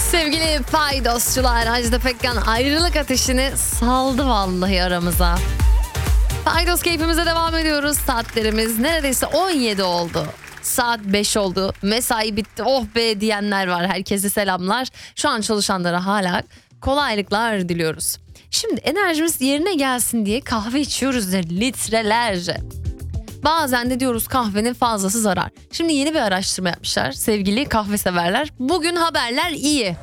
Sevgili paydosçular, Hacı Pekkan ayrılık ateşini saldı vallahi aramıza. Paydos keyfimize devam ediyoruz. Saatlerimiz neredeyse 17 oldu. Saat 5 oldu. Mesai bitti. Oh be diyenler var. Herkese selamlar. Şu an çalışanlara hala kolaylıklar diliyoruz. Şimdi enerjimiz yerine gelsin diye kahve içiyoruz da litrelerce. Bazen de diyoruz kahvenin fazlası zarar. Şimdi yeni bir araştırma yapmışlar sevgili kahve severler. Bugün haberler iyi.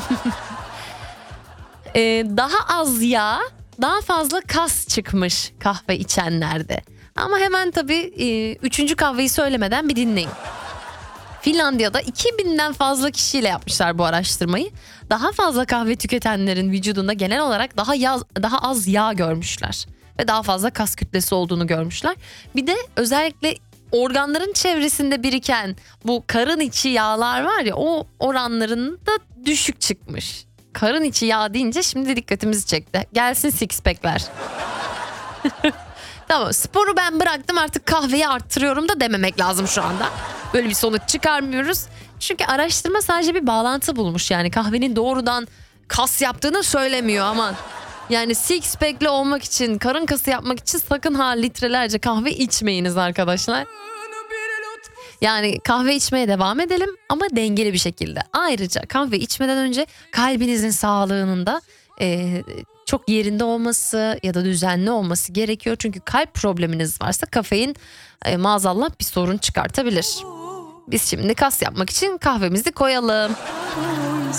Daha az yağ, daha fazla kas çıkmış kahve içenlerde. Ama hemen tabii 3. kahveyi söylemeden bir dinleyin. Finlandiya'da 2000'den fazla kişiyle yapmışlar bu araştırmayı. Daha fazla kahve tüketenlerin vücudunda genel olarak daha az yağ görmüşler. Ve daha fazla kas kütlesi olduğunu görmüşler. Bir de özellikle organların çevresinde biriken bu karın içi yağlar var ya, o oranların da düşük çıkmış. Karın içi yağ deyince şimdi dikkatimizi çekti. Gelsin six pack'ler. Tamam, sporu ben bıraktım artık kahveyi arttırıyorum da dememek lazım şu anda. Böyle bir sonuç çıkarmıyoruz. Çünkü araştırma sadece bir bağlantı bulmuş, yani kahvenin doğrudan kas yaptığını söylemiyor aman. Yani six pack'li olmak için, karın kası yapmak için sakın ha litrelerce kahve içmeyiniz arkadaşlar. Yani kahve içmeye devam edelim ama dengeli bir şekilde. Ayrıca kahve içmeden önce kalbinizin sağlığının da çok yerinde olması ya da düzenli olması gerekiyor. Çünkü kalp probleminiz varsa kafein maazallah bir sorun çıkartabilir. Biz şimdi kas yapmak için kahvemizi koyalım.